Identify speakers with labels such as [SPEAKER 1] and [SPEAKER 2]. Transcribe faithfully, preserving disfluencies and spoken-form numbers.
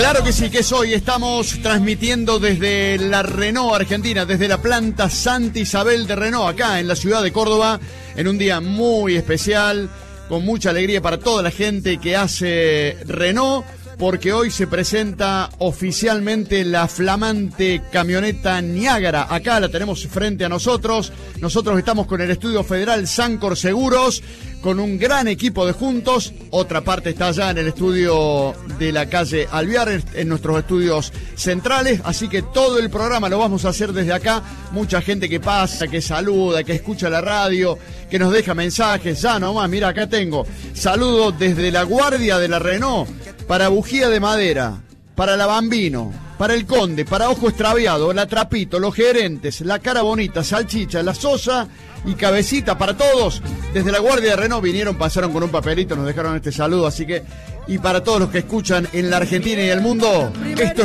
[SPEAKER 1] Claro que sí, que es hoy. Estamos transmitiendo desde la Renault Argentina, desde la planta Santa Isabel de Renault, acá en la ciudad de Córdoba, en un día muy especial, con mucha alegría para toda la gente que hace Renault, porque hoy se presenta oficialmente la flamante camioneta Niágara. Acá la tenemos frente a nosotros. Nosotros estamos con el estudio federal Sancor Seguros, con un gran equipo de juntos. Otra parte está allá en el estudio de la calle Alvear, en nuestros estudios centrales. Así que todo el programa lo vamos a hacer desde acá. Mucha gente que pasa, que saluda, que escucha la radio, que nos deja mensajes. Ya nomás, mira, acá tengo saludos desde la guardia de la Renault para Bujía de Madera, para la Bambino, para el Conde, para Ojo Extraviado, la Trapito, los gerentes, la Cara Bonita, Salchicha, la Sosa y Cabecita, para todos. Desde la guardia de Renault vinieron, pasaron con un papelito, nos dejaron este saludo, así que, y para todos los que escuchan en la Argentina y el mundo, esto es